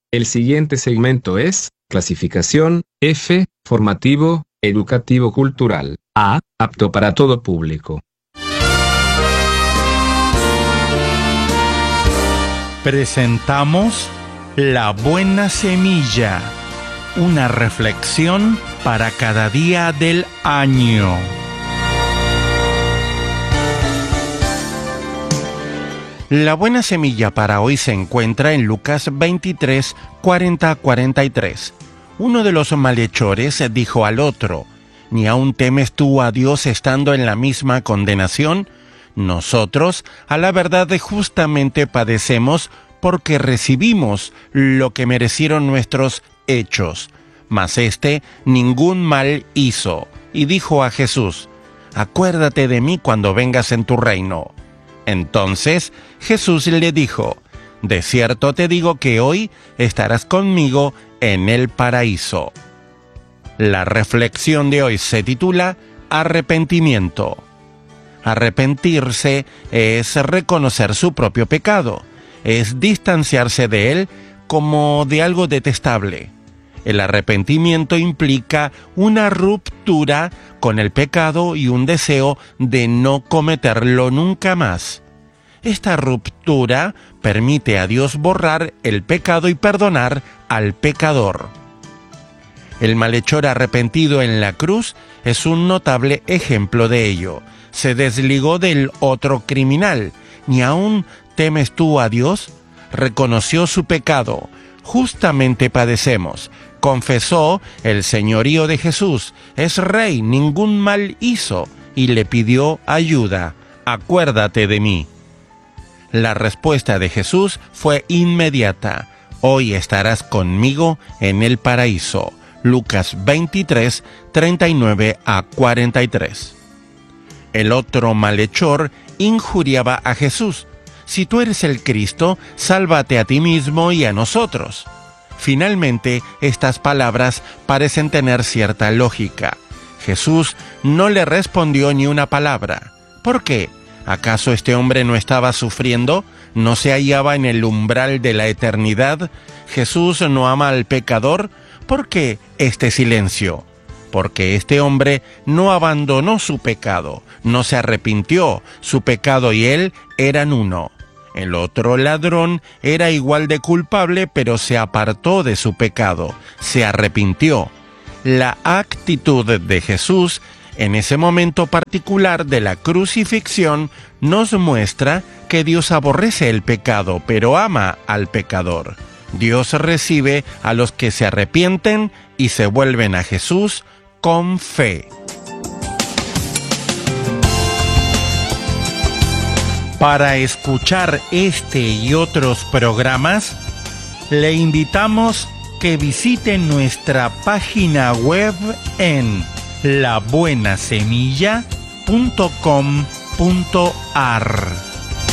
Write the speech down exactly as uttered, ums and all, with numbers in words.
El siguiente segmento es clasificación F, formativo, educativo cultural. A, apto para todo público. Presentamos La Buena Semilla, una reflexión para cada día del año. La buena semilla para hoy se encuentra en Lucas veintitrés, cuarenta a cuarenta y tres. Uno de los malhechores dijo al otro: ¿ni aún temes tú a Dios estando en la misma condenación? Nosotros, a la verdad, justamente padecemos porque recibimos lo que merecieron nuestros hechos. Mas éste ningún mal hizo, y dijo a Jesús: acuérdate de mí cuando vengas en tu reino. Entonces Jesús le dijo: de cierto te digo que hoy estarás conmigo en el paraíso. La reflexión de hoy se titula Arrepentimiento. Arrepentirse es reconocer su propio pecado, es distanciarse de él como de algo detestable. El arrepentimiento implica una ruptura con el pecado y un deseo de no cometerlo nunca más. Esta ruptura permite a Dios borrar el pecado y perdonar al pecador. El malhechor arrepentido en la cruz es un notable ejemplo de ello. Se desligó del otro criminal. ¿Ni aún temes tú a Dios? Reconoció su pecado. Justamente padecemos. Confesó el señorío de Jesús. Es rey, ningún mal hizo. Y le pidió ayuda. Acuérdate de mí. La respuesta de Jesús fue inmediata. Hoy estarás conmigo en el paraíso. Lucas veintitrés, treinta y nueve a cuarenta y tres. El otro malhechor injuriaba a Jesús: si tú eres el Cristo, sálvate a ti mismo y a nosotros. Finalmente, estas palabras parecen tener cierta lógica. Jesús no le respondió ni una palabra. ¿Por qué? ¿Acaso este hombre no estaba sufriendo? ¿No se hallaba en el umbral de la eternidad? ¿Jesús no ama al pecador? ¿Por qué este silencio? Porque este hombre no abandonó su pecado, no se arrepintió. Su pecado y él eran uno. El otro ladrón era igual de culpable, pero se apartó de su pecado, se arrepintió. La actitud de Jesús en ese momento particular de la crucifixión nos muestra que Dios aborrece el pecado, pero ama al pecador. Dios recibe a los que se arrepienten y se vuelven a Jesús con fe. Para escuchar este y otros programas, le invitamos que visite nuestra página web en la buena semilla punto com punto a r.